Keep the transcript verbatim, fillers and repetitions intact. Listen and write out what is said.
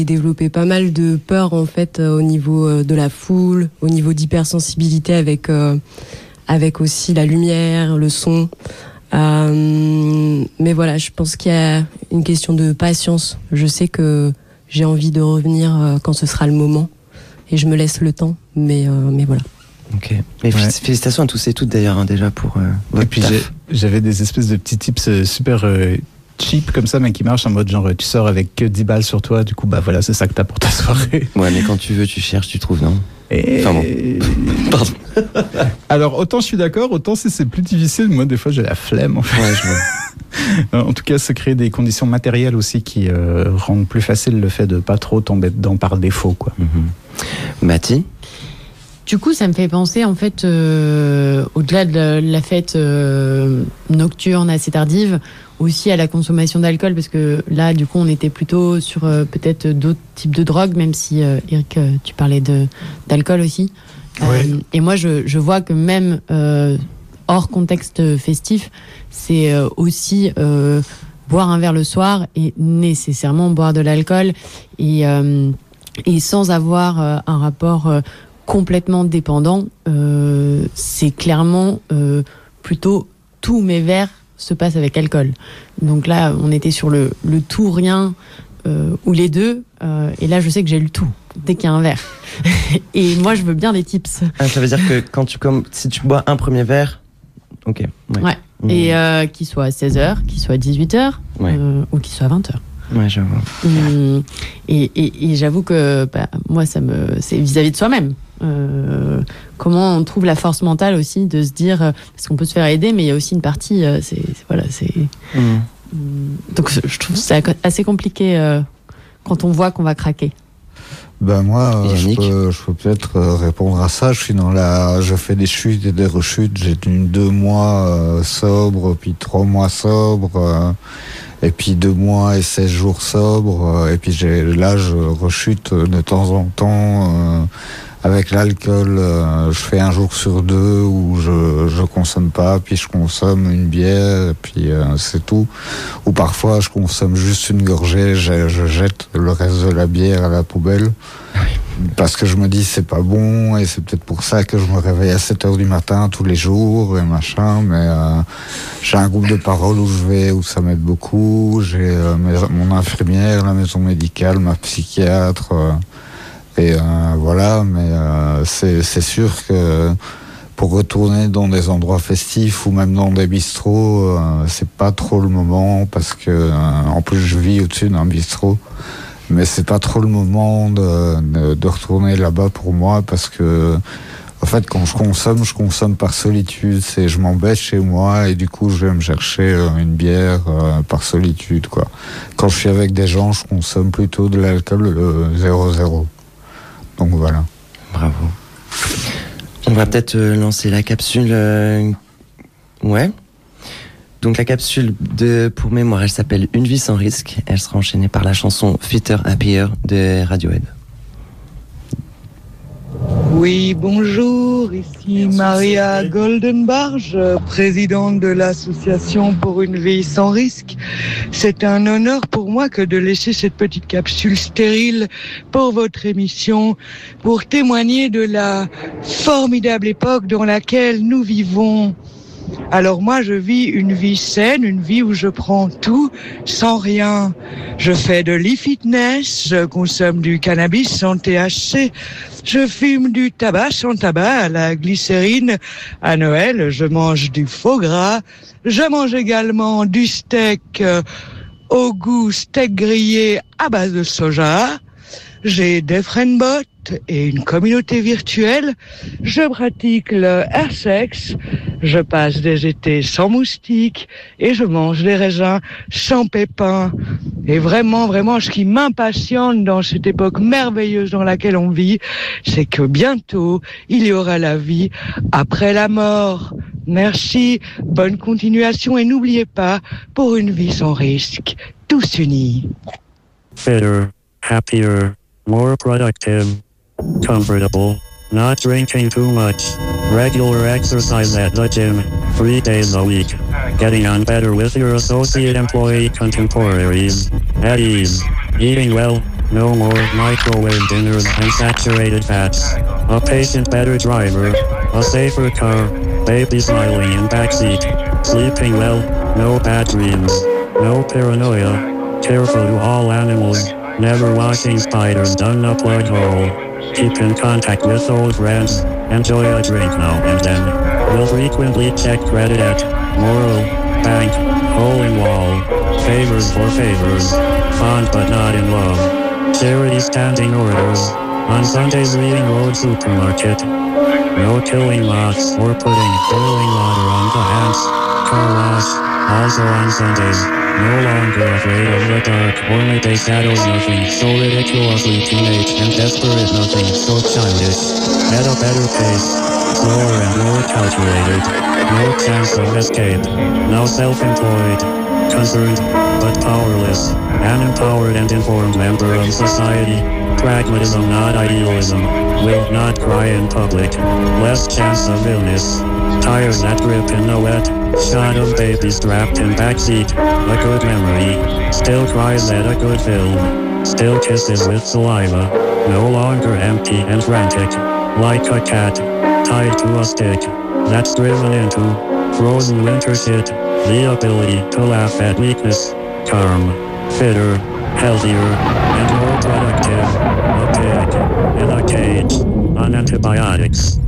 J'ai développé pas mal de peur en fait euh, au niveau euh, de la foule, au niveau d'hypersensibilité avec, euh, avec aussi la lumière, le son. Euh, mais voilà, je pense qu'il y a une question de patience. Je sais que j'ai envie de revenir euh, quand ce sera le moment et je me laisse le temps, mais, euh, mais voilà. Ok. Mais ouais. Félicitations à tous et toutes d'ailleurs hein, déjà pour euh, votre Et puis j'ai, j'avais des espèces de petits tips euh, super euh, cheap comme ça, mais qui marchent en mode genre tu sors avec que dix balles sur toi, du coup bah voilà c'est ça que t'as pour ta soirée. Ouais mais quand tu veux tu cherches, tu trouves non. Et... Enfin bon. Pardon. Alors autant je suis d'accord, autant si c'est plus difficile, moi des fois j'ai la flemme en fait. Ouais, je vois. En tout cas, se créer des conditions matérielles aussi qui euh, rendent plus facile le fait de pas trop tomber dedans par défaut, quoi. Mm-hmm. Mathie ? Du coup, ça me fait penser, en fait, euh, au-delà de la, la fête euh, nocturne assez tardive, aussi à la consommation d'alcool, parce que là, du coup, on était plutôt sur euh, peut-être d'autres types de drogues, même si, euh, Eric, euh, tu parlais de, d'alcool aussi. Oui. Euh, et moi, je, je vois que même euh, hors contexte festif, c'est euh, aussi euh, boire un verre le soir et nécessairement boire de l'alcool, et, euh, et sans avoir euh, un rapport... Euh, complètement dépendant, euh, c'est clairement euh, plutôt tous mes verres se passent avec alcool. Donc là, on était sur le, le tout ou rien euh, ou les deux, euh, et là, je sais que j'ai le tout dès qu'il y a un verre. Et moi, je veux bien des tips. Ah, ça veut dire que quand tu comme si tu bois un premier verre, ok. Ouais. Ouais. Mmh. Et euh, qu'il soit à seize heures, qu'il soit à dix-huit heures, ouais. euh, ou qu'il soit à vingt heures. Ouais, j'avoue. Mmh. Et, et, et j'avoue que bah, moi, ça me, c'est vis-à-vis de soi-même. Euh, comment on trouve la force mentale aussi de se dire euh, parce qu'on peut se faire aider, mais il y a aussi une partie, euh, c'est, c'est voilà, c'est. Mmh. Euh, donc je trouve que c'est assez compliqué euh, quand on voit qu'on va craquer. Ben moi, euh, je, peux, je peux peut-être répondre à ça. Je suis dans la, je fais des chutes et des rechutes. J'ai tenu deux mois euh, sobre, puis trois mois sobre. Euh, Et puis deux mois et seize jours sobres. Et puis j'ai, là, je rechute de temps en temps. Euh, avec l'alcool, euh, je fais un jour sur deux où je je consomme pas, puis je consomme une bière, et puis euh, c'est tout. Ou parfois, je consomme juste une gorgée, je, je jette le reste de la bière à la poubelle. Parce que je me dis c'est pas bon, et c'est peut-être pour ça que je me réveille à sept heures du matin tous les jours et machin, mais euh, j'ai un groupe de parole où je vais, où ça m'aide beaucoup. J'ai euh, mes, mon infirmière, la maison médicale, ma psychiatre, euh, et euh, voilà, mais euh, c'est, c'est sûr que pour retourner dans des endroits festifs ou même dans des bistrots, euh, c'est pas trop le moment, parce que euh, en plus je vis au-dessus d'un bistrot. Mais c'est pas trop le moment de, de, de retourner là-bas pour moi, parce que, en fait, quand je consomme, je consomme par solitude. C'est, je m'embête chez moi et du coup, je vais me chercher une bière euh, par solitude, quoi. Quand je suis avec des gens, je consomme plutôt de l'alcool euh, zéro zéro. Donc voilà. Bravo. On va peut-être euh, lancer la capsule. Euh... Ouais. Donc la capsule de Pour Mémoire, elle s'appelle Une vie sans risque. Elle sera enchaînée par la chanson Fitter Happier de Radiohead. Oui, bonjour, ici Maria Goldenbarge, présidente de l'association Pour une vie sans risque. C'est un honneur pour moi que de laisser cette petite capsule stérile pour votre émission, pour témoigner de la formidable époque dans laquelle nous vivons. Alors moi, je vis une vie saine, une vie où je prends tout sans rien. Je fais de l'e-fitness, je consomme du cannabis sans T H C, je fume du tabac sans tabac à la glycérine. À Noël, je mange du faux gras, je mange également du steak euh, au goût steak grillé à base de soja. J'ai des friendbots et une communauté virtuelle. Je pratique le air sex. Je passe des étés sans moustiques et je mange des raisins sans pépins. Et vraiment, vraiment, ce qui m'impatiente dans cette époque merveilleuse dans laquelle on vit, c'est que bientôt, il y aura la vie après la mort. Merci, bonne continuation et n'oubliez pas, pour une vie sans risque, tous unis. Fitter, happier, more productive, comfortable, not drinking too much, regular exercise at the gym, three days a week, getting on better with your associate employee contemporaries, at ease, eating well, No more microwave dinners and saturated fats. A patient better driver. A safer car. Baby smiling in backseat. Sleeping well. No bad dreams. No paranoia. Careful to all animals. Never washing spiders down a plug hole. Keep in contact with old friends. Enjoy a drink now and then. Will frequently check credit at Moral, Bank, Hole in Wall. Favors for favors. Fond but not in love. Charity standing orders. On Sundays reading Road Supermarket. No killing moths or putting boiling water on the hands. Car wash. Also on Sundays. No longer afraid of the dark or midday shadows. Nothing so ridiculously teenage and desperate. Nothing so childish. At a better pace. Slower and more calculated. No chance of escape. Now self-employed. Concerned, but powerless. An empowered and informed member of society. Pragmatism, not idealism. Will not cry in public. Less chance of illness. Tires that grip in the wet. Shot of baby strapped in backseat. A good memory. Still cries at a good film. Still kisses with saliva. No longer empty and frantic. Like a cat. Tied to a stick. That's driven into frozen winter shit. The ability to laugh at weakness. Calm. Fitter. Healthier. And more productive. A pig. In a cage. On antibiotics.